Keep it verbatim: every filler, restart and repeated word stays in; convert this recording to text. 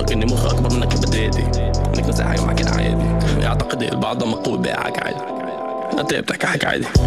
إني مخ أكبر منك بدريتي، إنك نسي حاجة مع كده عادي. يعتقد البعض مقوي بيعك عادي، أنت بتحكي حكي عادي.